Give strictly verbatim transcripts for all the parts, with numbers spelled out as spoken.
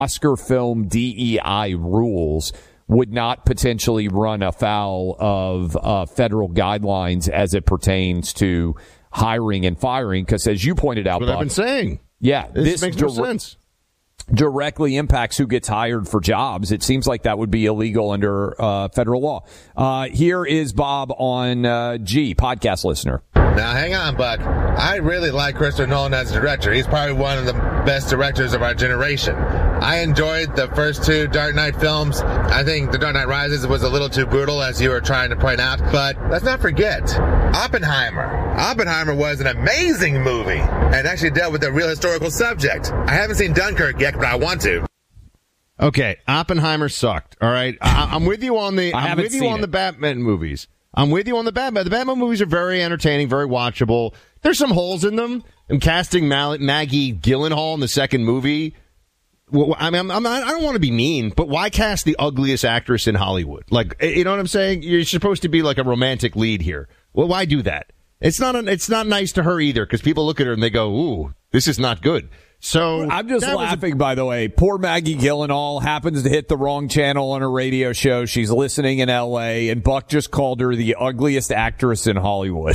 Oscar film D E I rules would not potentially run afoul of uh, federal guidelines as it pertains to hiring and firing? Because as you pointed out, That's what Buck, I've been saying. Yeah, this, this makes dire- no sense. directly impacts who gets hired for jobs. It seems like that would be illegal under uh, federal law. Uh, here is Bob on uh, G, podcast listener. Now, hang on, Buck. I really like Christopher Nolan as a director. He's probably one of the best directors of our generation. I enjoyed the first two Dark Knight films. I think The Dark Knight Rises was a little too brutal, as you were trying to point out. But let's not forget Oppenheimer. Oppenheimer was an amazing movie and actually dealt with a real historical subject. I haven't seen Dunkirk yet, but I want to. Okay, Oppenheimer sucked. All right, I, I'm with you on the. I I'm haven't with you seen on it. the Batman movies. I'm with you on the Batman. The Batman movies are very entertaining, very watchable. There's some holes in them. I'm casting Mal- Maggie Gyllenhaal in the second movie. Well, I mean, I'm, I'm not, I don't want to be mean, but why cast the ugliest actress in Hollywood? Like, you know what I'm saying? You're supposed to be like a romantic lead here. Well, why do that? It's not. An, it's not nice to her either, because people look at her and they go, "Ooh, this is not good." So I'm just laughing, a- by the way. Poor Maggie Gyllenhaal happens to hit the wrong channel on her radio show. She's listening in L A, and Buck just called her the ugliest actress in Hollywood.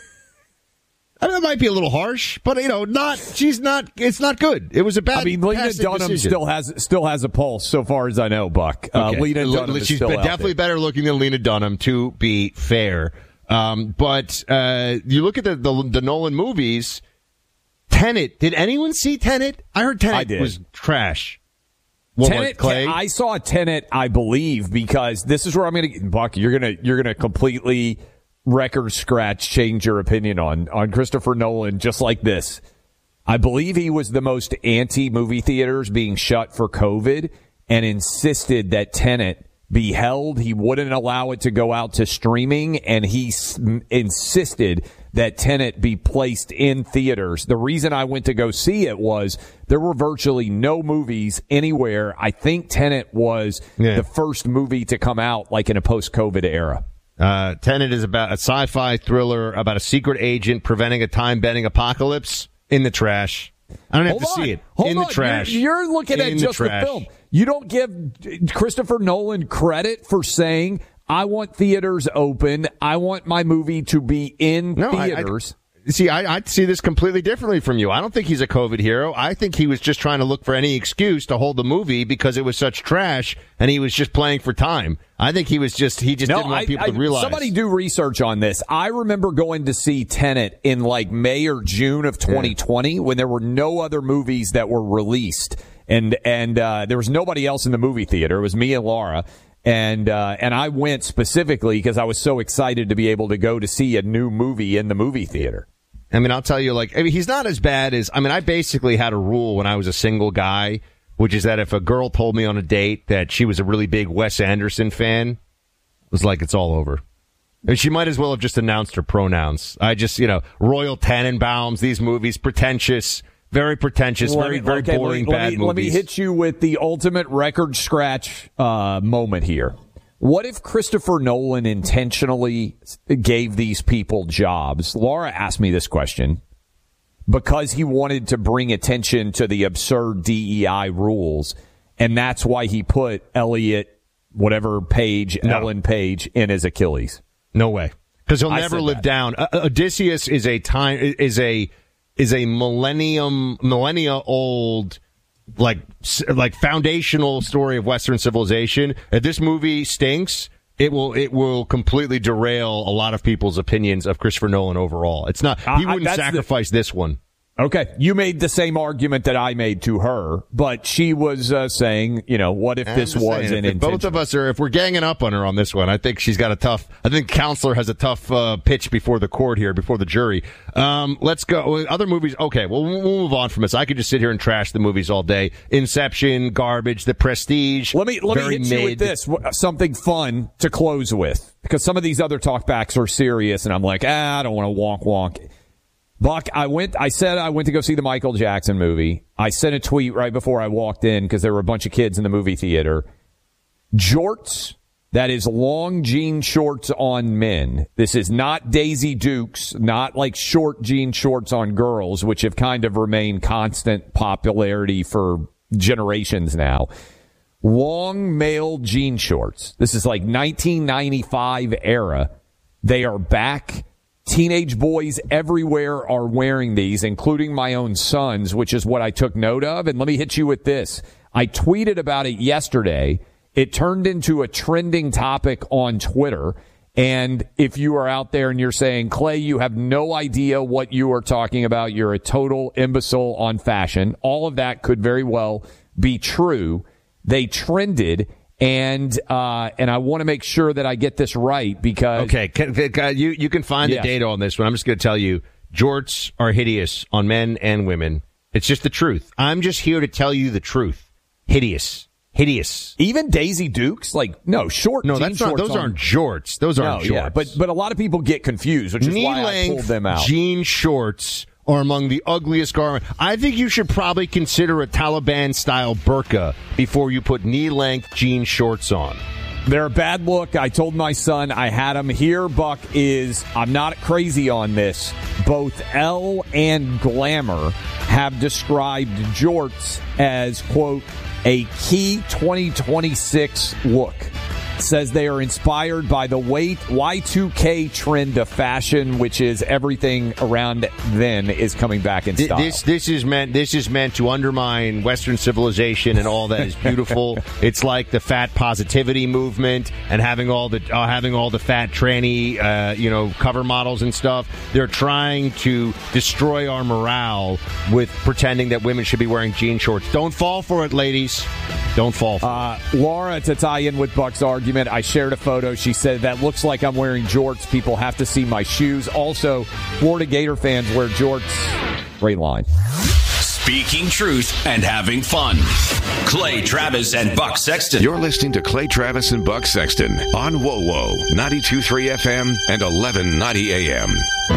I mean, that might be a little harsh, but you know, not. She's not. It's not good. It was a bad. I mean, Lena Dunham decision. still has still has a pulse, so far as I know, Buck. Uh, Okay. Lena Dunham is She's still out definitely there. better looking than Lena Dunham, to be fair. Um, but uh, you look at the, the the Nolan movies. Tenet. Did anyone see Tenet? I heard Tenet I did. was trash. What, Tenet, what, Clay? I saw Tenet, I believe, because this is where I'm going to, Buck, you're going to, you're going to completely record scratch change your opinion on, on Christopher Nolan just like this. I believe he was the most anti-movie theaters being shut for COVID and insisted that Tenet be held. He wouldn't allow it to go out to streaming, and he s- insisted that Tenet be placed in theaters. The reason I went to go see it was there were virtually no movies anywhere. I think Tenet was Yeah. the first movie to come out like in a post-COVID era. Uh, Tenet is about a sci-fi thriller about a secret agent preventing a time-bending apocalypse. In the trash. I don't have Hold to on. see it. Hold in the on. trash. You're, you're looking at In just the, the, trash. film. You don't give Christopher Nolan credit for saying, I want theaters open. I want my movie to be in No, I- theaters. I, see, I, I see this completely differently from you. I don't think he's a COVID hero. I think he was just trying to look for any excuse to hold the movie because it was such trash, and he was just playing for time. I think he was just he just No, didn't want I, people I, to realize. somebody do research on this. I remember going to see Tenet in like May or June of twenty twenty yeah. when there were no other movies that were released, and and uh, there was nobody else in the movie theater. It was me and Laura. And uh, and I went specifically because I was so excited to be able to go to see a new movie in the movie theater. I mean, I'll tell you, like, I mean, he's not as bad as, I mean, I basically had a rule when I was a single guy, which is that if a girl told me on a date that she was a really big Wes Anderson fan, it was like, it's all over. And she might as well have just announced her pronouns. I just, you know, Royal Tenenbaums, these movies, pretentious, very pretentious, Let very, me- very okay, boring, let me, bad let me, movies. Let me hit you with the ultimate record scratch uh, moment here. What if Christopher Nolan intentionally gave these people jobs? Laura asked me this question because he wanted to bring attention to the absurd D E I rules, and that's why he put Elliot, whatever Page, No. Ellen Page, in his Achilles. No way, because he'll I never said live that. down. Uh, Odysseus is a time is a is a millennium millennia old like s- like foundational story of Western civilization. If this movie stinks, it will it will completely derail a lot of people's opinions of Christopher Nolan overall. It's not he I- I- wouldn't that's the- sacrifice this one. Okay, you made the same argument that I made to her, but she was uh, saying, you know, what if I'm this just was saying, an if both of us are, if we're ganging up on her on this one, I think she's got a tough, I think Counselor has a tough uh, pitch before the court here, before the jury. Um, let's go. Other movies, okay, well, we'll move on from this. I could just sit here and trash the movies all day. Inception, garbage, The Prestige. Let me let very me hit you with mid. this, w- something fun to close with, because some of these other talkbacks are serious, and I'm like, ah, I don't want to wonk wonk. Buck, I went. I said I went to go see the Michael Jackson movie. I sent a tweet right before I walked in because there were a bunch of kids in the movie theater. Jorts, that is long jean shorts on men. This is not Daisy Dukes, not like short jean shorts on girls, which have kind of remained constant popularity for generations now. Long male jean shorts. This is like nineteen ninety-five era. They are back. Teenage boys everywhere are wearing these, including my own sons, which is what I took note of. And let me hit you with this. I tweeted about it yesterday. It turned into a trending topic on Twitter. And if you are out there and you're saying, Clay, you have no idea what you are talking about, you're a total imbecile on fashion, all of that could very well be true. They trended, and uh, and I want to make sure that I get this right because... Okay, can, can, you, you can find yes. the data on this one. I'm just going to tell you, jorts are hideous on men and women. It's just the truth. I'm just here to tell you the truth. Hideous. Hideous. Even Daisy Dukes, like no short. No, that's not. Those on, aren't jorts. Those aren't no, jorts. Yeah, but but a lot of people get confused, which is Knee why I pulled them out. Jean shorts are among the ugliest garments. I think you should probably consider a Taliban style burqa before you put knee length jean shorts on. They're a bad look. I told my son I had them here. Buck is. I'm not crazy on this. Both Elle and Glamour have described jorts as quote a key twenty twenty-six look. Says they are inspired by the Y two K trend of fashion, which is everything around then is coming back in style. This this is meant this is meant to undermine Western civilization and all that is beautiful. It's like the fat positivity movement and having all the uh, having all the fat tranny uh, you know cover models and stuff. They're trying to destroy our morale with pretending that women should be wearing jean shorts. Don't fall for it, ladies. Don't fall for uh, it. Laura, to tie in with Buck's argument, I shared a photo. She said, that looks like I'm wearing jorts. People have to see my shoes. Also, Florida Gator fans wear jorts. Great line. Speaking truth and having fun. Clay Travis and Buck Sexton. You're listening to Clay Travis and Buck Sexton on W O W O ninety-two point three F M and eleven ninety A M.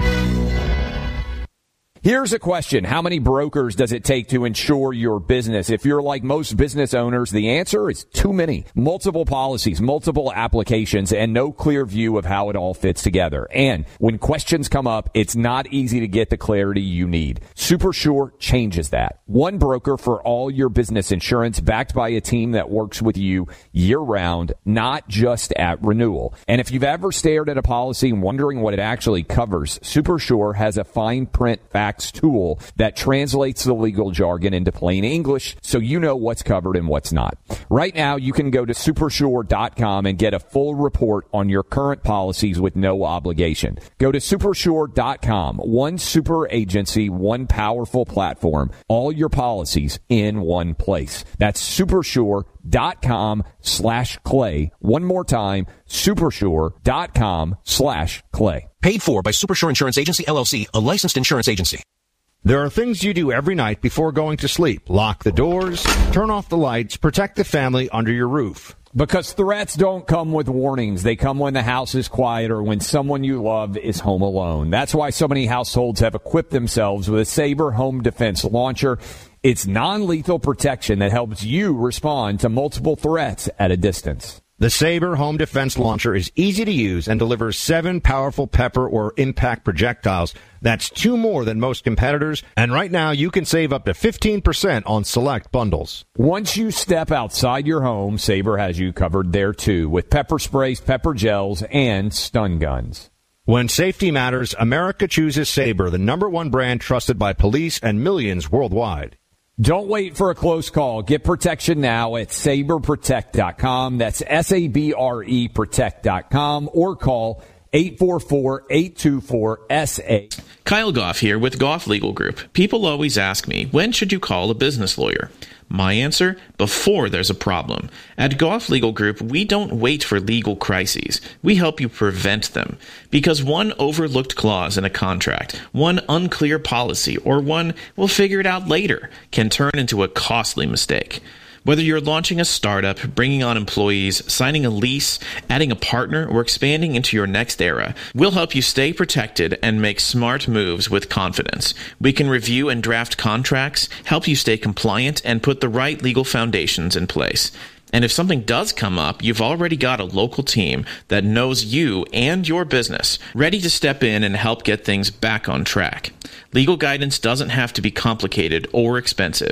Here's a question. How many brokers does it take to insure your business? If you're like most business owners, the answer is too many. Multiple policies, multiple applications, and no clear view of how it all fits together. And when questions come up, it's not easy to get the clarity you need. SuperSure changes that. One broker for all your business insurance, backed by a team that works with you year-round, not just at renewal. And if you've ever stared at a policy and wondering what it actually covers, SuperSure has a fine print fact tool that translates the legal jargon into plain English so you know what's covered and what's not. Right now, you can go to supersure dot com and get a full report on your current policies with no obligation. Go to supersure dot com. One super agency, one powerful platform. All your policies in one place. That's supersure dot com slash Clay. One more time, supersure dot com slash Clay. Paid for by Supersure Insurance Agency, L L C, a licensed insurance agency. There are things you do every night before going to sleep. Lock the doors, turn off the lights, protect the family under your roof. Because threats don't come with warnings. They come when the house is quiet or when someone you love is home alone. That's why so many households have equipped themselves with a Sabre Home Defense Launcher. It's non-lethal protection that helps you respond to multiple threats at a distance. The Sabre Home Defense Launcher is easy to use and delivers seven powerful pepper or impact projectiles. That's two more than most competitors. And right now, you can save up to fifteen percent on select bundles. Once you step outside your home, Sabre has you covered there, too, with pepper sprays, pepper gels, and stun guns. When safety matters, America chooses Sabre, the number one brand trusted by police and millions worldwide. Don't wait for a close call. Get protection now at sabre protect dot com. That's S A B R E protect dot com or call eight four four, eight two four, S A. Kyle Goff here with Goff Legal Group. People always ask me, when should you call a business lawyer? My answer, before there's a problem. At Goff Legal Group, we don't wait for legal crises. We help you prevent them. Because one overlooked clause in a contract, one unclear policy, or one we'll figure it out later can turn into a costly mistake. Whether you're launching a startup, bringing on employees, signing a lease, adding a partner, or expanding into your next era, we'll help you stay protected and make smart moves with confidence. We can review and draft contracts, help you stay compliant, and put the right legal foundations in place. And if something does come up, you've already got a local team that knows you and your business, ready to step in and help get things back on track. Legal guidance doesn't have to be complicated or expensive.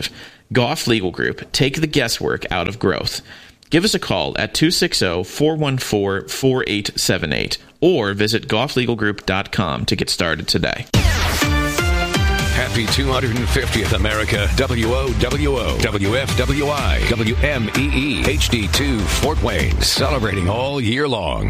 Goff Legal Group. Take the guesswork out of growth. Give us a call at two six zero, four one four, four eight seven eight or visit goff legal group dot com to get started today. Happy two hundred fiftieth America. W O W O, W F W I, W M E E, H D two, Fort Wayne. Celebrating all year long.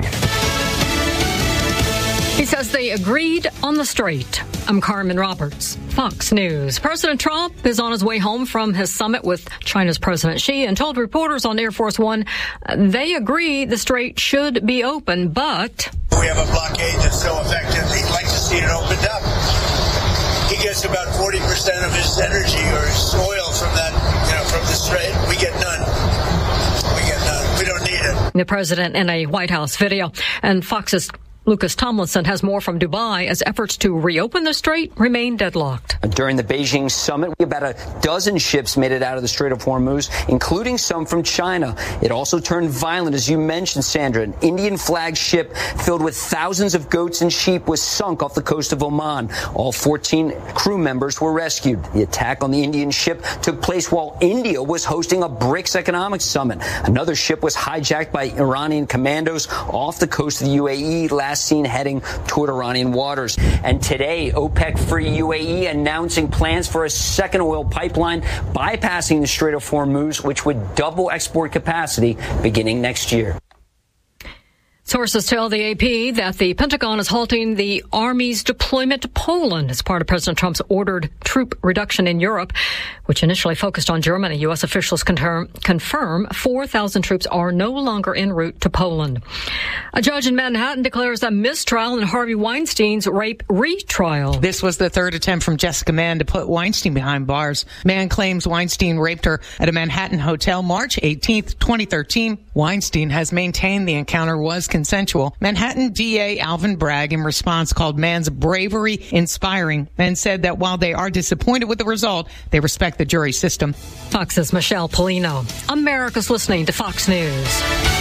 He says they agreed on the straight. I'm Carmen Roberts, Fox News. President Trump is on his way home from his summit with China's President Xi and told reporters on Air Force One uh, they agree the strait should be open, but... We have a blockade that's so effective, he'd like to see it opened up. He gets about forty percent of his energy or his oil from that, you know, from the strait. We get none. We get none. We don't need it. The president in a White House video, and Fox's Lucas Tomlinson has more from Dubai as efforts to reopen the strait remain deadlocked. During the Beijing summit, about a dozen ships made it out of the Strait of Hormuz, including some from China. It also turned violent, as you mentioned, Sandra. An Indian flagged ship filled with thousands of goats and sheep was sunk off the coast of Oman. All fourteen crew members were rescued. The attack on the Indian ship took place while India was hosting a BRICS economic summit. Another ship was hijacked by Iranian commandos off the coast of the U A E last seen heading toward Iranian waters. And today, OPEC-free U A E announcing plans for a second oil pipeline bypassing the Strait of Hormuz, which would double export capacity beginning next year. Sources tell the A P that the Pentagon is halting the Army's deployment to Poland as part of President Trump's ordered troop reduction in Europe, which initially focused on Germany. U S officials confirm, confirm four thousand troops are no longer en route to Poland. A judge in Manhattan declares a mistrial in Harvey Weinstein's rape retrial. This was the third attempt from Jessica Mann to put Weinstein behind bars. Mann claims Weinstein raped her at a Manhattan hotel March eighteenth, twenty thirteen. Weinstein has maintained the encounter was consensual. Manhattan D A Alvin Bragg, in response, called Mann's bravery inspiring and said that while they are disappointed with the result, they respect the jury system. Fox's Michelle Polino. America's listening to Fox News.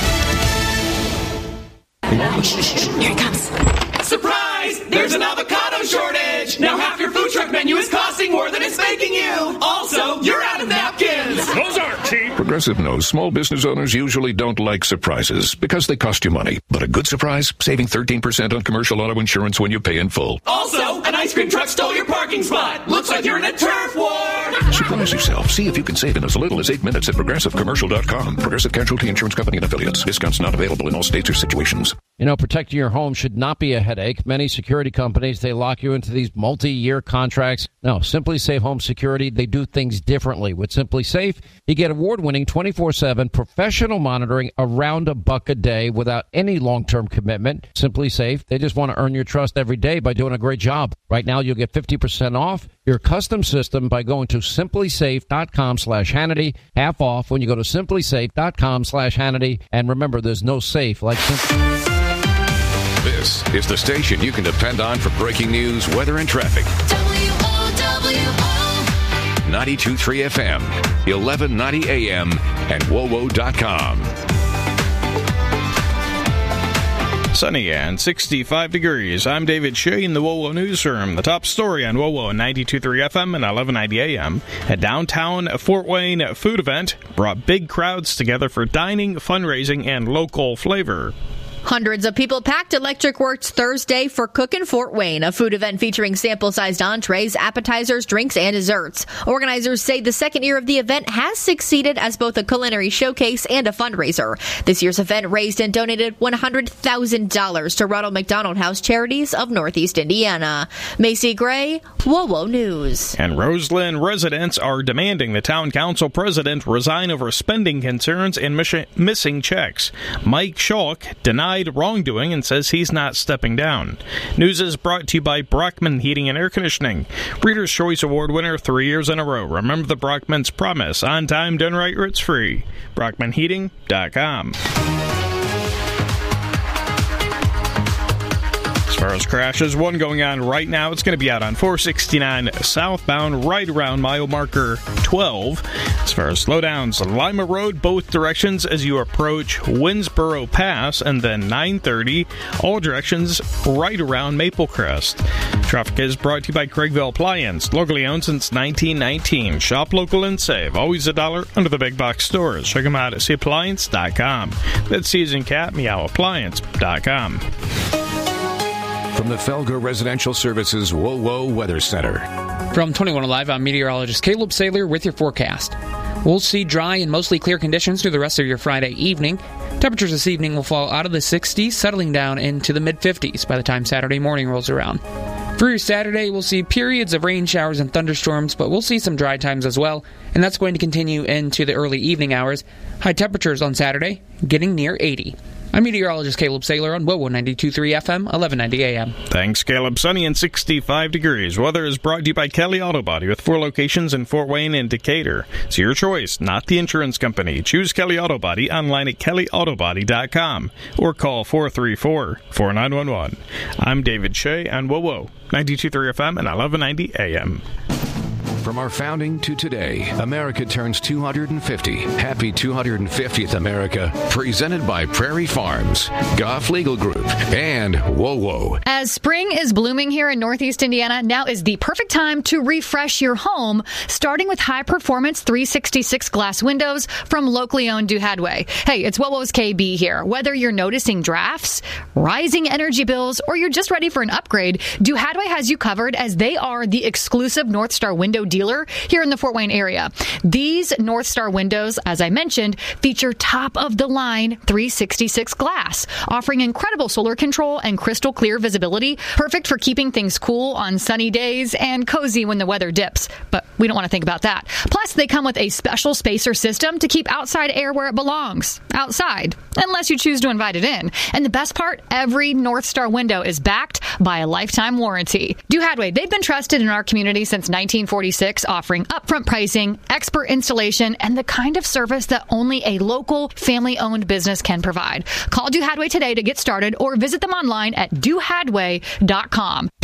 Here it comes. Surprise! There's an avocado shortage! Now half your food truck menu is costing more than it's making you! Also, you're out of napkins! Those aren't cheap! Progressive knows small business owners usually don't like surprises because they cost you money. But a good surprise? Saving thirteen percent on commercial auto insurance when you pay in full. Also, an ice cream truck stole your parking spot! Looks like you're in a turf war! Surprise yourself. See if you can save in as little as eight minutes at progressive commercial dot com. Progressive Casualty Insurance Company and affiliates. Discounts not available in all states or situations. You know, protecting your home should not be a headache. Many security companies, they lock you into these multi-year contracts. No, Simply Safe Home Security, they do things differently. With Simply Safe, you get award-winning twenty-four seven professional monitoring around a buck a day without any long-term commitment. Simply Safe, they just want to earn your trust every day by doing a great job. Right now, you'll get fifty percent off your custom system by going to simply safe dot com slash Hannity. Half off when you go to simply safe dot com slash Hannity. And remember, there's no safe like Simply. This is the station you can depend on for breaking news, weather, and traffic. W O W O ninety-two point three F M, eleven ninety A M, and W O W O dot com. Sunny and sixty-five degrees. I'm David Shea in the W O W O Newsroom. The top story on W O W O ninety-two point three F M and eleven ninety A M. A downtown Fort Wayne food event brought big crowds together for dining, fundraising, and local flavor. Hundreds of people packed Electric Works Thursday for Cookin' Fort Wayne, a food event featuring sample-sized entrees, appetizers, drinks, and desserts. Organizers say the second year of the event has succeeded as both a culinary showcase and a fundraiser. This year's event raised and donated one hundred thousand dollars to Ronald McDonald House Charities of Northeast Indiana. Macy Gray, W O W O News. And Roseland residents are demanding the town council president resign over spending concerns and miss- missing checks. Mike Schalk denied wrongdoing and says he's not stepping down. News is brought to you by Brockman Heating and Air Conditioning. Reader's Choice Award winner three years in a row. Remember the Brockman's promise. On time, done right, or it's free. Brockman Heating dot com. As far as crashes, one going on right now. It's going to be out on four sixty-nine southbound, right around mile marker twelve. As far as slowdowns, Lima Road, both directions as you approach Winnsboro Pass, and then nine thirty, all directions right around Maple Crest. Traffic is brought to you by Craigville Appliance, locally owned since nineteen nineteen. Shop local and save. Always a dollar under the big box stores. Check them out at c appliance dot com. That's Season Cat, meow appliance dot com. From the Felger Residential Services Whoa Whoa Weather Center. From twenty-one Alive, I'm meteorologist Caleb Saylor with your forecast. We'll see dry and mostly clear conditions through the rest of your Friday evening. Temperatures this evening will fall out of the sixties, settling down into the mid-fifties by the time Saturday morning rolls around. For your Saturday, we'll see periods of rain showers and thunderstorms, but we'll see some dry times as well, and that's going to continue into the early evening hours. High temperatures on Saturday getting near eighty. I'm meteorologist Caleb Saylor on W O W ninety-two point three F M, eleven ninety A M. Thanks, Caleb. Sunny and sixty-five degrees. Weather is brought to you by Kelly Auto Body with four locations in Fort Wayne and Decatur. It's your choice, not the insurance company. Choose Kelly Auto Body online at kelly auto body dot com or call four three four, four nine one one. I'm David Shea on W O W ninety-two point three F M and eleven ninety A M. From our founding to today, America turns two hundred fifty. Happy two hundred fiftieth, America. Presented by Prairie Farms, Goff Legal Group, and Whoa Whoa. As spring is blooming here in Northeast Indiana, now is the perfect time to refresh your home, starting with high-performance three sixty-six glass windows from locally owned Duhadway. Hey, it's Whoa Whoa's K B here. Whether you're noticing drafts, rising energy bills, or you're just ready for an upgrade, Duhadway has you covered as they are the exclusive North Star window dealer here in the Fort Wayne area. These North Star windows, as I mentioned, feature top-of-the-line three sixty-six glass, offering incredible solar control and crystal clear visibility, perfect for keeping things cool on sunny days and cozy when the weather dips. But we don't want to think about that. Plus, they come with a special spacer system to keep outside air where it belongs, outside, unless you choose to invite it in. And the best part, every North Star window is backed by a lifetime warranty. Duhadway, they've been trusted in our community since nineteen forty-six, offering upfront pricing, expert installation, and the kind of service that only a local, family-owned business can provide. Call Duhadway today to get started or visit them online at duhadway dot com.